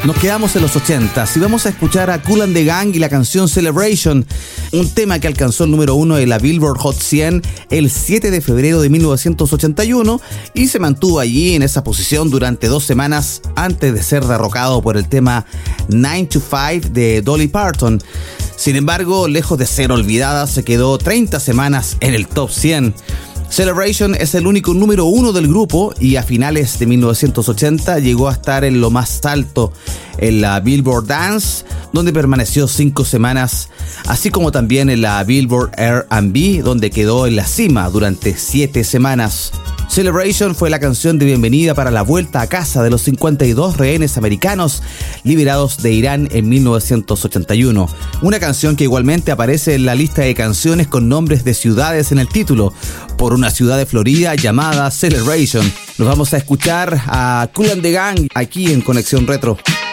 Nos quedamos en los 80 y vamos a escuchar a Kool and the Gang y la canción Celebration, un tema que alcanzó el número 1 de la Billboard Hot 100 el 7 de febrero de 1981 y se mantuvo allí en esa posición durante 2 semanas antes de ser derrocado por el tema 9 to 5 de Dolly Parton. Sin embargo, lejos de ser olvidada, se quedó 30 semanas en el top 100. Celebration es el único número 1 del grupo y a finales de 1980 llegó a estar en lo más alto en la Billboard Dance, donde permaneció 5 semanas, así como también en la Billboard R&B, donde quedó en la cima durante 7 semanas. Celebration fue la canción de bienvenida para la vuelta a casa de los 52 rehenes americanos liberados de Irán en 1981. Una canción que igualmente aparece en la lista de canciones con nombres de ciudades en el título, por una ciudad de Florida llamada Celebration. Nos vamos a escuchar a Kool and the Gang aquí en Conexión Retro.